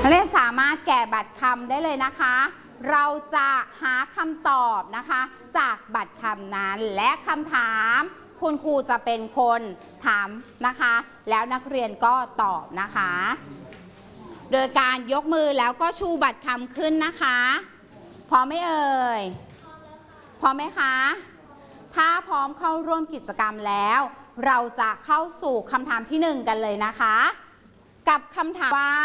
นักเรียนสามารถแกะบัตรคำได้เลยนะคะเราจะหาคำตอบนะคะจากบัตรคำนั้นและคำถามคุณครูจะเป็นคนถามนะคะแล้วนักเรียนก็ตอบนะคะโดยการยกมือแล้วก็ชูบัตรคำขึ้นนะคะพร้อมไหมเอ่ยพร้อมไหมคะถ้าพร้อมเข้าร่วมกิจกรรมแล้วเราจะเข้าสู่คำถามที่1กันเลยนะคะกับคำถามว่า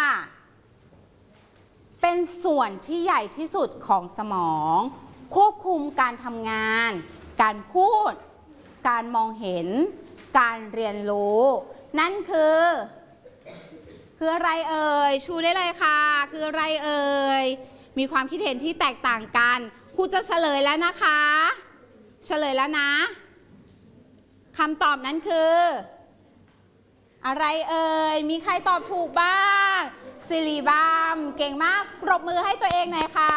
เป็นส่วนที่ใหญ่ที่สุดของสมองควบคุมการทำงานการพูดการมองเห็นการเรียนรู้นั่นคืออะไรเอ่ยชูได้เลยค่ะคืออะไรเอ่ยมีความคิดเห็นที่แตกต่างกันครูจะเฉลยแล้วนะคะเฉลยแล้วนะคำตอบนั้นคืออะไรเอ่ยมีใครตอบถูกบ้างซิริบัมเก่งมากปรบมือให้ตัวเองหน่อยค่ะ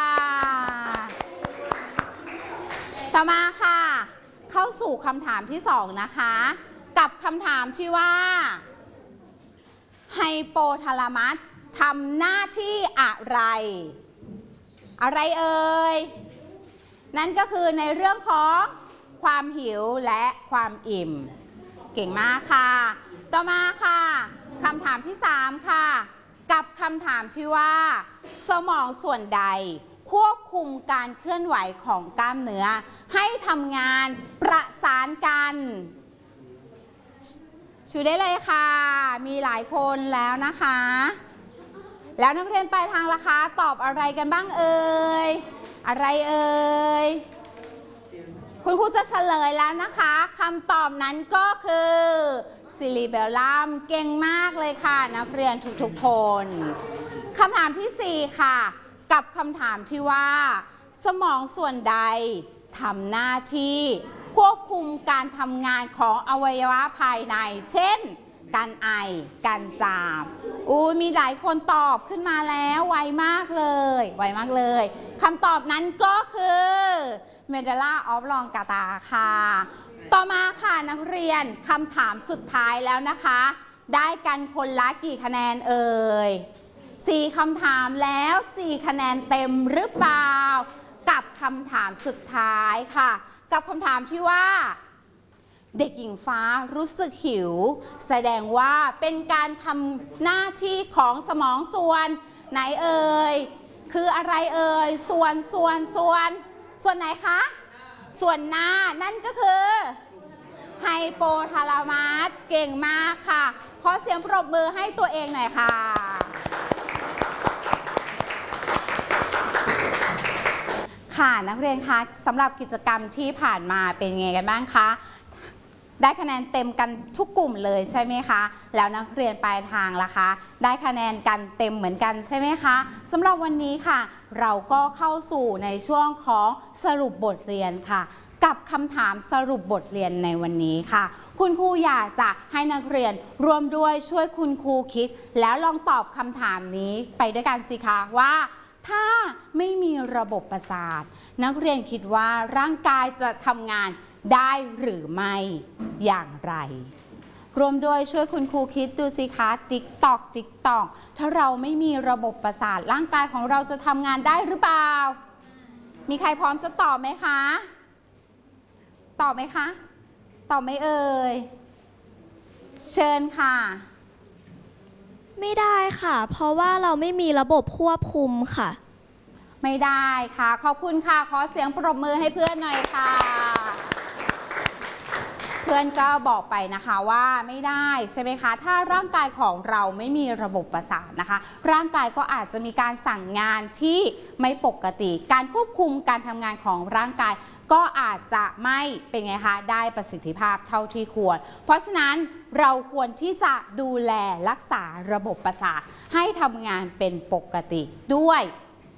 ต่อมาค่ะเข้าสู่คำถามที่2นะคะกับคำถามที่ว่าไฮโปทาลามัสทำหน้าที่อะไรเอ่ยนั่นก็คือในเรื่องของความหิวและความอิ่มเก่งมากค่ะต่อมาค่ะคำถามที่3ค่ะกับคำถามที่ว่าสมองส่วนใดควบคุมการเคลื่อนไหวของกล้ามเนื้อให้ทำงานประสานกันชูได้เลยค่ะมีหลายคนแล้วนะคะแล้วนักเรียนปลายทางล่ะคะตอบอะไรกันบ้างเอ่ยอะไรเอ่ยคุณครูจะเฉลยแล้วนะคะคำตอบนั้นก็คือซิลิเบลลัมเก่งมากเลยค่ะนักเรียนทุกๆคนคำถามที่4ค่ะกับคำถามที่ว่าสมองส่วนใดทำหน้าที่ควบคุมการทำงานของอวัยวะภายในเช่นการไอการจามมีหลายคนตอบขึ้นมาแล้วไวมากเลยคำตอบนั้นก็คือเมดัลล่าออฟลองกาตาค่ะต่อมาค่ะนักเรียนคำถามสุดท้ายแล้วนะคะได้กันคนละกี่คะแนนเอ่ย4คำถามแล้ว4คะแนนเต็มหรือเปล่ากับคำถามสุดท้ายค่ะกับคำถามที่ว่าเด็กหญิงฟ้ารู้สึกหิวแสดงว่าเป็นการทำหน้าที่ของสมองส่วนไหนเอ่ยคืออะไรเอ่ยส่วนไหนคะส่วนหน้านั่นก็คือไฮโปทาลามัสเก่งมากค่ะขอเสียงปรบมือให้ตัวเองหน่อยค่ะค่ะนักเรียนคะสำหรับกิจกรรมที่ผ่านมาเป็นไงกันบ้างคะได้คะแนนเต็มกันทุกกลุ่มเลยใช่ไหมคะแล้วนักเรียนปลายทางล่ะคะได้คะแนนกันเต็มเหมือนกันใช่ไหมคะสำหรับวันนี้ค่ะเราก็เข้าสู่ในช่วงของสรุปบทเรียนค่ะกับคำถามสรุปบทเรียนในวันนี้ค่ะคุณครูอยากจะให้นักเรียนร่วมด้วยช่วยคุณครูคิดแล้วลองตอบคำถามนี้ไปด้วยกันสิคะว่าถ้าไม่มีระบบประสาทนักเรียนคิดว่าร่างกายจะทำงานได้หรือไม่อย่างไรรวมด้วยช่วยคุณครูคิดดูสิคะติ๊กตอกถ้าเราไม่มีระบบประสาทร่างกายของเราจะทำงานได้หรือเปล่ามีใครพร้อมจะตอบไหมคะตอบไหมคะตอบไหมเอ่ยเชิญค่ะไม่ได้ค่ะเพราะว่าเราไม่มีระบบควบคุมค่ะไม่ได้ค่ะขอบคุณค่ะขอเสียงปรบมือให้เพื่อนหน่อยค่ะเพื่อนก็บอกไปนะคะว่าไม่ได้ใช่ไหมคะถ้าร่างกายของเราไม่มีระบบประสาทนะคะร่างกายก็อาจจะมีการสั่งงานที่ไม่ปกติการควบคุมการทำงานของร่างกายก็อาจจะไม่เป็นไงคะได้ประสิทธิภาพเท่าที่ควรเพราะฉะนั้นเราควรที่จะดูแลรักษาระบบประสาทให้ทำงานเป็นปกติด้วย